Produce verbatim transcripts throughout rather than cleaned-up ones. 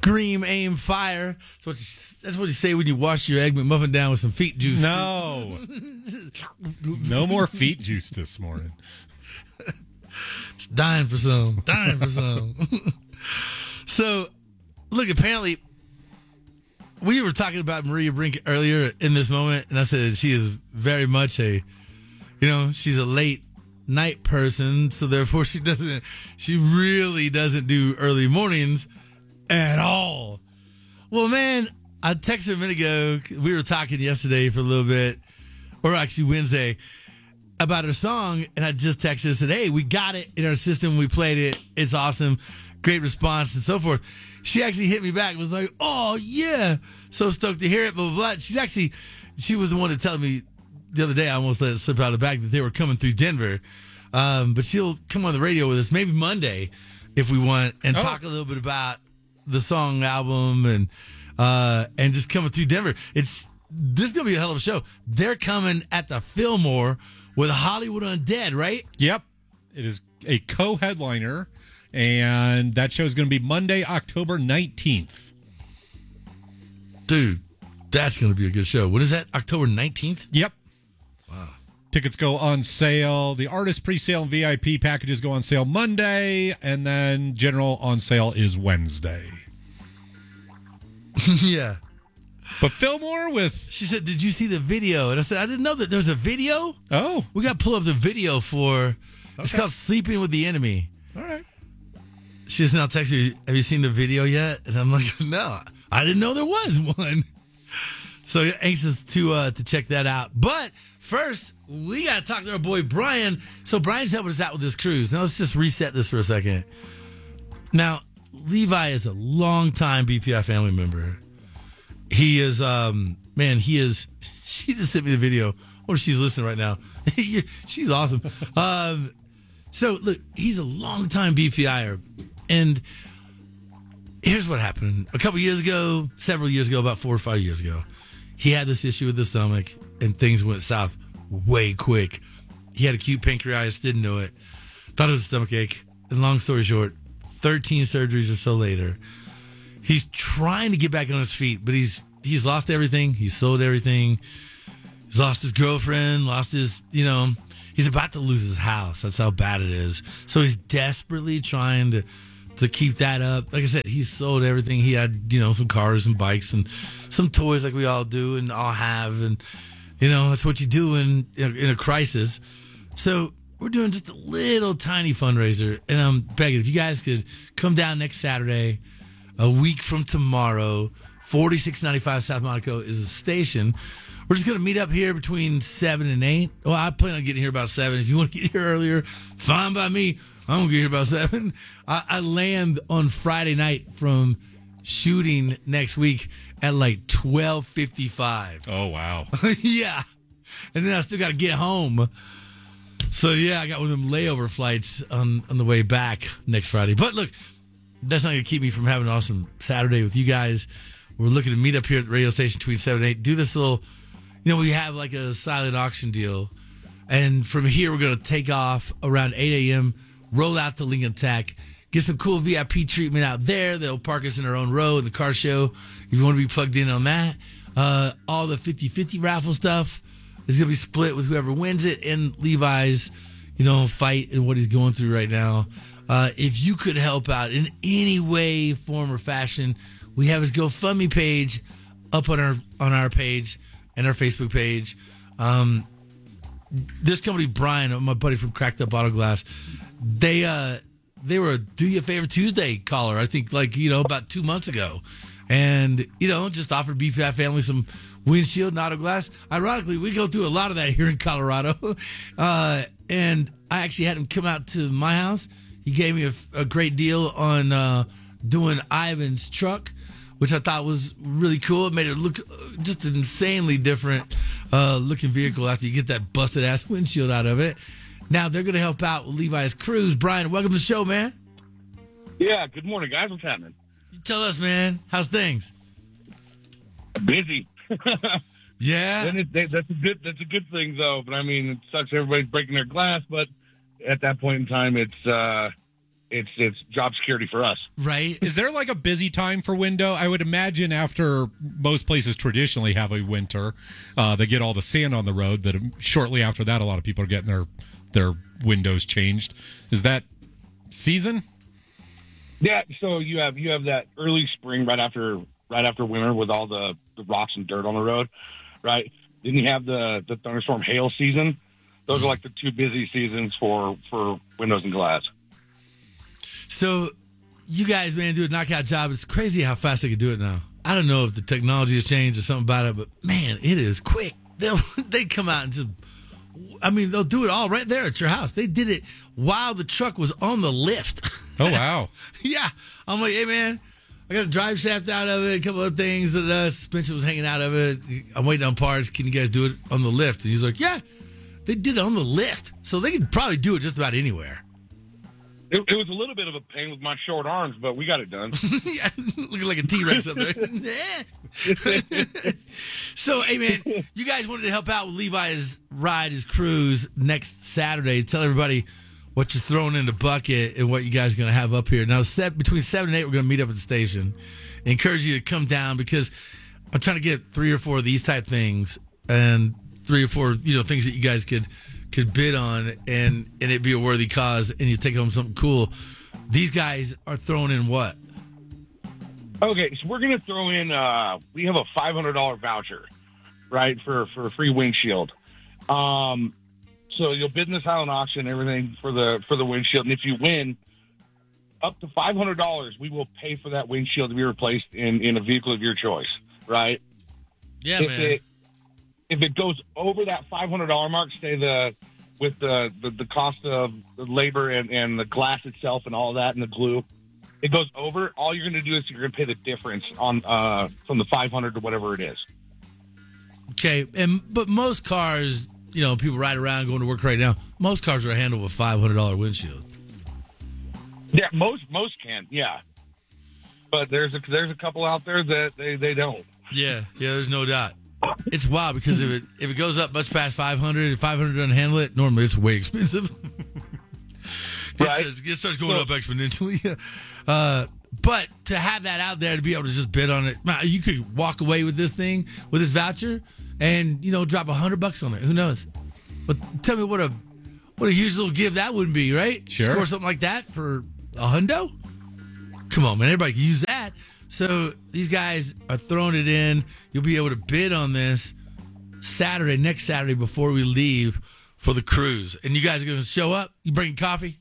Scream, aim, fire. That's what, you, that's what you say when you wash your Egg McMuffin down with some feet juice. No. No more feet juice this morning. It's dying for some. Dying for some. So, look, apparently, we were talking about Maria Brink earlier in this moment, and I said she is very much a, you know, she's a late night person, so therefore she doesn't, she really doesn't do early mornings at all. Well, man, I texted her a minute ago. We were talking yesterday for a little bit, or actually Wednesday, about her song, and I just texted her and said, hey, we got it in our system. We played it. It's awesome. Great response and so forth. She actually hit me back and was like, oh, yeah. So stoked to hear it, blah, blah, blah. She's actually, she was the one to tell me the other day, I almost let it slip out of the bag, that they were coming through Denver. Um, but she'll come on the radio with us maybe Monday if we want, and oh. talk a little bit about the song album and uh, and just coming through Denver. It's this is gonna be a hell of a show. They're coming at the Fillmore with Hollywood Undead, right? Yep, it is a co-headliner, and that show is going to be Monday, October nineteenth. Dude, that's going to be a good show. When is that? October nineteenth? Yep. Wow. Tickets go on sale. The artist pre-sale and V I P packages go on sale Monday, and then general on sale is Wednesday. Yeah. But Fillmore with... She said, did you see the video? And I said, I didn't know that there was a video. Oh. We got to pull up the video for... Okay. It's called Sleeping with the Enemy. All right. She just now texted me, have you seen the video yet? And I'm like, no, I didn't know there was one. So anxious to uh, to check that out. But first, we got to talk to our boy Brian. So Brian's helping us out with this cruise. Now let's just reset this for a second. Now, Levi is a longtime B P I family member. He is, um, man, he is, she just sent me the video. Or she's listening right now. She's awesome. Um, so, look, he's a longtime B P I-er. And here's what happened. A couple years ago, several years ago, about four or five years ago, he had this issue with the stomach, and things went south way quick. He had acute pancreatitis, didn't know it, thought it was a stomach ache. And long story short, thirteen surgeries or so later, he's trying to get back on his feet, but he's he's lost everything. He's sold everything. He's lost his girlfriend, lost his, you know, he's about to lose his house. That's how bad it is. So he's desperately trying to to keep that up. Like I said, he sold everything. He had, you know, some cars and bikes and some toys like we all do and all have. And, you know, that's what you do in, in a crisis. So we're doing just a little tiny fundraiser. And I'm begging, if you guys could come down next Saturday, a week from tomorrow, forty-six ninety-five South Monaco is the station. We're just going to meet up here between seven and eight. Well, I plan on getting here about seven. If you want to get here earlier, fine by me. I'm going to get here about seven. I, I land on Friday night from shooting next week at like twelve fifty-five. Oh, wow. Yeah. And then I still got to get home. So, yeah, I got one of them layover flights on, on the way back next Friday. But, look, that's not going to keep me from having an awesome Saturday with you guys. We're looking to meet up here at the radio station between seven and eight. Do this little... You know, we have like a silent auction deal. And from here, we're going to take off around eight a.m., roll out to Lincoln Tech, get some cool V I P treatment out there. They'll park us in our own row in the car show if you want to be plugged in on that. Uh, all the fifty-fifty raffle stuff is going to be split with whoever wins it and Levi's, you know, fight and what he's going through right now. Uh, if you could help out in any way, form, or fashion, we have his GoFundMe page up on our on our page. And our Facebook page. Um, this company, Brian, my buddy from Cracked Up Auto Glass, they uh, they were a Do You a Favor Tuesday caller, I think, like, you know, about two months ago. And, you know, just offered B P I family some windshield and auto glass. Ironically, we go through a lot of that here in Colorado. Uh, and I actually had him come out to my house. He gave me a, a great deal on uh, doing Ivan's truck, which I thought was really cool. It made it look just an insanely different uh, looking vehicle after you get that busted ass windshield out of it. Now they're going to help out with Levi's cruise. Brian, welcome to the show, man. Yeah, good morning, guys. What's happening? You tell us, man. How's things? Busy. Yeah, and it, that's a good. That's a good thing, though. But I mean, it sucks. Everybody's breaking their glass, but at that point in time, it's uh, it's it's job security for us. Right? Is there like a busy time for window? I would imagine after most places traditionally have a winter, uh, they get all the sand on the road. That shortly after that, a lot of people are getting their their windows changed. Is that season? Yeah. So you have you have that early spring right after right after winter with all the, the rocks and dirt on the road, right? Then you have the the thunderstorm hail season. Those are like the two busy seasons for for windows and glass. So, you guys, man, do a knockout job. It's crazy how fast they can do it now. I don't know if the technology has changed or something about it, but man, it is quick. They'll they come out and just, I mean, they'll do it all right there at your house. They did it while the truck was on the lift. Oh, wow. Yeah. I'm like, hey, man, I got a drive shaft out of it, a couple of things that uh, suspension was hanging out of it. I'm waiting on parts. Can you guys do it on the lift? And he's like, yeah, they did it on the lift. So they could probably do it just about anywhere. It, it was a little bit of a pain with my short arms, but we got it done. Yeah, looking like a T-Rex up there. Yeah. So, hey, man, you guys wanted to help out with Levi's ride, his cruise next Saturday. Tell everybody what you're throwing in the bucket and what you guys are going to have up here. Now, set, between seven and eight, we're going to meet up at the station. Encourage you to come down because I'm trying to get three or four of these type things and three or four, you know, things that you guys could could bid on and, and it'd be a worthy cause and you take home something cool. These guys are throwing in what? Okay, so we're going to throw in, uh, we have a five hundred dollars voucher, right, for, for a free windshield. Um, so you'll bid in the silent auction, everything for the for the windshield. And if you win, up to five hundred dollars, we will pay for that windshield to be replaced in, in a vehicle of your choice, right? Yeah, if man. It, if it goes over that five hundred dollars mark, say the with the, the, the cost of the labor and, and the glass itself and all that and the glue, it goes over, all you're going to do is you're going to pay the difference on uh, from the five hundred to whatever it is. Okay, and but most cars, you know, people ride around going to work right now. Most cars are handled with five hundred dollars windshield. Yeah, most most can, yeah. But there's a there's a couple out there that they, they don't. Yeah, yeah, there's no doubt. It's wild because if it if it goes up much past five hundred, if five hundred doesn't handle it, normally it's way expensive. It, Right. starts, it starts going So- up exponentially. Uh, but to have that out there to be able to just bid on it, man, you could walk away with this thing, with this voucher, and you know drop a hundred bucks on it. Who knows? But tell me what a what a huge little give that would be, right? Sure. Score something like that for a hundo. Come on, man! Everybody can use that. So these guys are throwing it in. You'll be able to bid on this Saturday, next Saturday, before we leave for the cruise. And you guys are going to show up. You bringing coffee?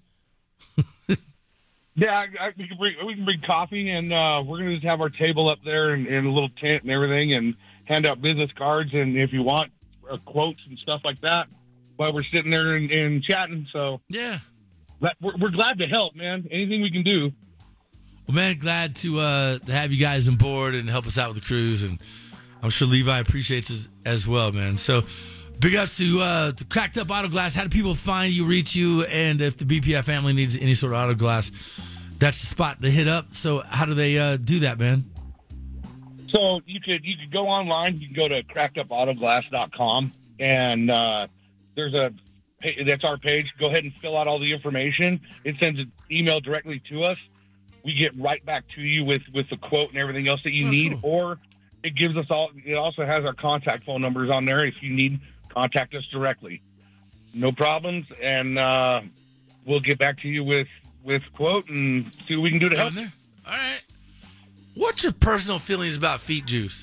Yeah, I, I, we can bring we can bring coffee, and uh, we're gonna just have our table up there and, and a little tent and everything, and hand out business cards, and if you want uh, quotes and stuff like that, while we're sitting there and, and chatting. So Yeah. that, we're, we're glad to help, man. Anything we can do. Well, man, glad to uh, to have you guys on board and help us out with the cruise, and I'm sure Levi appreciates it as well, man. So, big ups to uh, to Cracked Up Auto Glass. How do people find you, reach you, and if the B P F family needs any sort of auto glass, that's the spot to hit up. So, how do they uh, do that, man? So you could you could go online. You can go to cracked up auto glass dot com, and uh, there's a that's our page. Go ahead and fill out all the information. It sends an email directly to us. We get right back to you with, with the quote and everything else that you Oh, need, cool. or it gives us all. It also has our contact phone numbers on there. If you need, contact us directly. No problems, and uh, we'll get back to you with with quote and see what we can do to help. Down there? All right. What's your personal feelings about feet juice?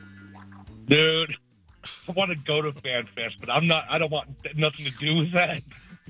Dude, I want to go to Fan Fest, but I'm not. I don't want nothing to do with that.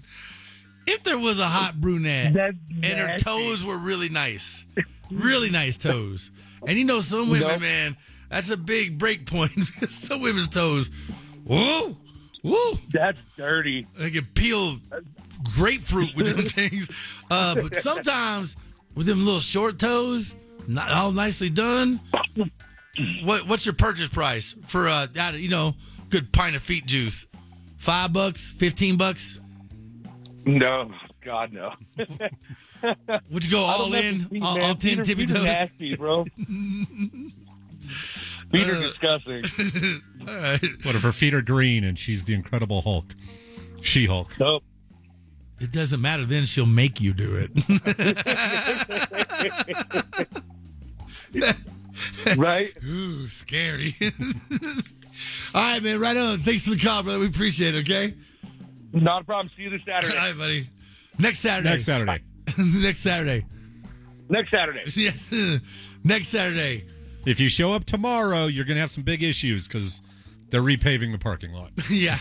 If there was a hot brunette That's and her nasty. toes were really nice, really nice toes, and you know some women, Nope. man, that's a big break point because some women's toes, whoa, whoa, That's dirty. they can peel grapefruit with them things. Uh, but sometimes with them little short toes, not all nicely done. What what's your purchase price for uh, that, you know, good pint of feet juice? Five bucks, fifteen bucks. No, God no. Would you go I don't all mess in, with feet, all, man. all ten Feet are- tippy feet are toes? nasty, bro. Feet are Uh, disgusting. All right. What if her feet are green and she's the Incredible Hulk? She-Hulk. Nope. It doesn't matter. Then she'll make you do it. Right? Ooh, scary. All right, man. Right on. Thanks for the call, brother. We appreciate it, okay? Not a problem. See you this Saturday. All right, buddy. Next Saturday. Next Saturday. Next Saturday. Next Saturday. Yes. Next Saturday. If you show up tomorrow, you're going to have some big issues because they're repaving the parking lot. Yeah.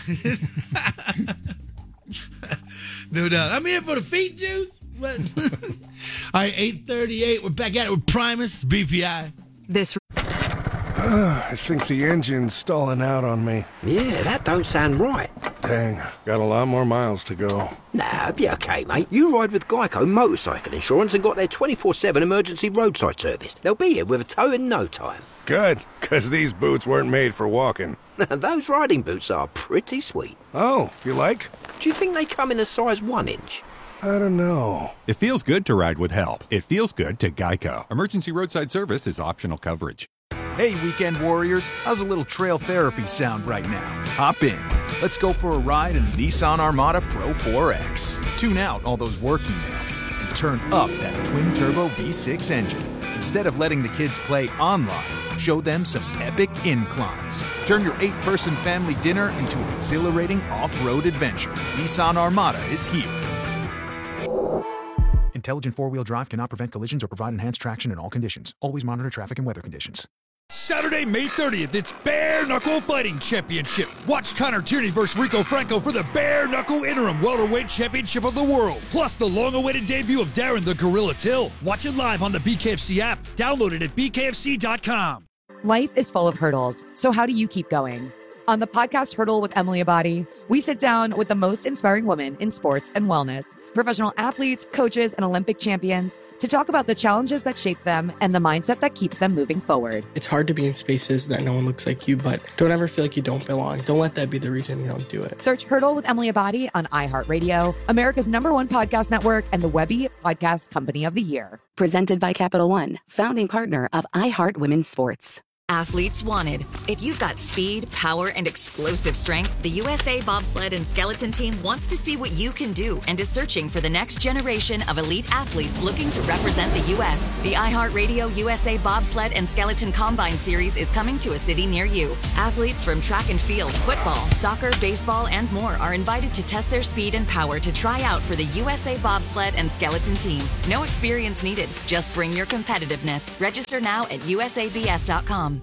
No doubt. I'm here for the feet juice. But all right, eight thirty-eight. We're back at it with Primus, B P I. This. I think the engine's stalling out on me. Yeah, that don't sound right. Dang, got a lot more miles to go. Nah, be okay, mate. You ride with Geico Motorcycle Insurance and got their twenty-four seven emergency roadside service. They'll be here with a tow in no time. Good, because these boots weren't made for walking. Those riding boots are pretty sweet. Oh, you like? Do you think they come in a size one inch? I don't know. It feels good to ride with help. It feels good to Geico. Emergency roadside service is optional coverage. Hey, weekend warriors, how's a little trail therapy sound right now? Hop in. Let's go for a ride in the Nissan Armada Pro four X. Tune out all those work emails and turn up that twin-turbo V six engine. Instead of letting the kids play online, show them some epic inclines. Turn your eight-person family dinner into an exhilarating off-road adventure. Nissan Armada is here. Intelligent four-wheel drive cannot prevent collisions or provide enhanced traction in all conditions. Always monitor traffic and weather conditions. Saturday, May thirtieth, it's Bare Knuckle Fighting Championship. Watch Connor Tierney versus Rico Franco for the Bare Knuckle Interim Welterweight Championship of the World. Plus the long-awaited debut of Darren the Gorilla Till. Watch it live on the B K F C app. Download it at B K F C dot com. Life is full of hurdles, so how do you keep going? On the podcast Hurdle with Emily Abadi, we sit down with the most inspiring women in sports and wellness, professional athletes, coaches, and Olympic champions to talk about the challenges that shape them and the mindset that keeps them moving forward. It's hard to be in spaces that no one looks like you, but don't ever feel like you don't belong. Don't let that be the reason you don't do it. Search Hurdle with Emily Abadi on iHeartRadio, America's number one podcast network, and the Webby Podcast Company of the Year. Presented by Capital One, founding partner of iHeart Women's Sports. Athletes wanted. If you've got speed, power, and explosive strength, the U S A Bobsled and Skeleton Team wants to see what you can do and is searching for the next generation of elite athletes looking to represent the U S The iHeartRadio U S A Bobsled and Skeleton Combine Series is coming to a city near you. Athletes from track and field, football, soccer, baseball, and more are invited to test their speed and power to try out for the U S A Bobsled and Skeleton Team. No experience needed. Just bring your competitiveness. Register now at U S A B S dot com.